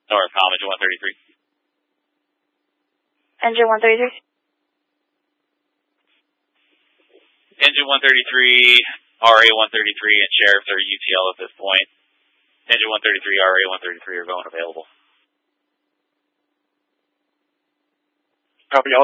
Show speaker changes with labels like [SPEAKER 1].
[SPEAKER 1] Northcom, engine 133.
[SPEAKER 2] Engine 133.
[SPEAKER 1] Engine 133, RA 133, and sheriffs are UTL at this point. Engine 133, RA 133 are going available.
[SPEAKER 3] Copy, all